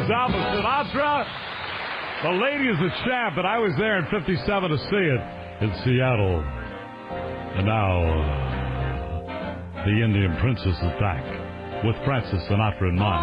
South of Sinatra. The lady is a champ, and I was there in 57 to see it in Seattle. And now, the Indian Princess is back with Francis Sinatra in mind.